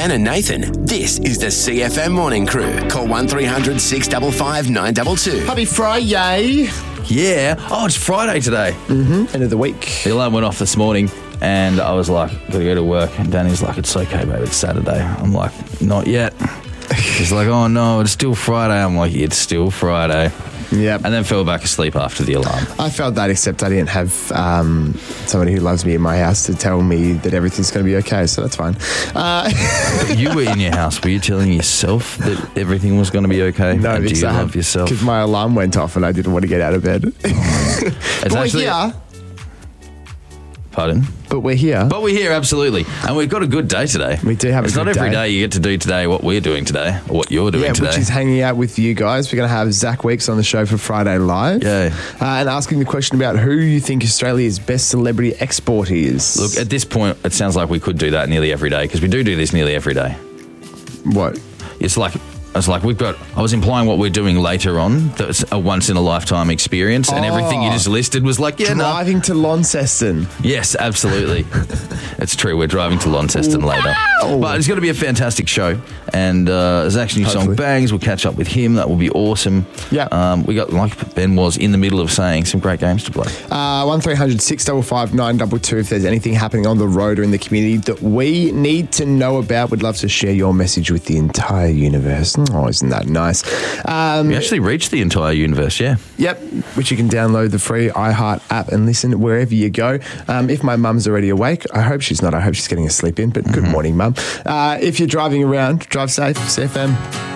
Ben and Nathan, this is the CFM Morning Crew. Call 1300 655 922. Happy Friday. Yeah. Oh, it's Friday today. End of the week. The alarm went off this morning and I was like, gotta go to work. And Danny's like, it's okay, babe, it's Saturday. I'm like, not yet. He's like, oh no, it's still Friday. I'm like, it's still Friday. Yep. And then fell back asleep after the alarm. I felt that, except I didn't have somebody who loves me in my house to tell me that everything's going to be okay, so that's fine. But you were in your house. Were you telling yourself that everything was going to be okay? No, and do you love yourself? Because my alarm went off and I didn't want to get out of bed. It's actually, here. Pardon? But we're here. But we're here, absolutely. And we've got a good day today. We do have a It's good not every day. day you get to do today what we're doing today, or what you're doing today. Which is hanging out with you guys. We're going to have Zach Weeks on the show for Friday Live. Yeah. And asking the question about who you think Australia's best celebrity export is. Look, at this point, it sounds like we could do that nearly every day, because we do this nearly every day. What? It's like we've got. I was implying what we're doing later on. That's a once in a lifetime experience, and everything you just listed was like, yeah, Driving to Launceston. Yes, absolutely. It's true. We're driving to Launceston later, but it's going to be a fantastic show. And Zach's new song bangs. We'll catch up with him. That will be awesome. Yeah. We got, like Ben was in the middle of saying, some great games to play. 1300 655 922. If there's anything happening on the road or in the community that we need to know about, we'd love to share your message with the entire universe. Oh, isn't that nice? We actually reached the entire universe, yeah. Yep, which you can download the free iHeart app and listen wherever you go. If my mum's already awake, I hope she's not. I hope she's getting a sleep in, but good morning, Mum. If you're driving around, drive safe, CFM.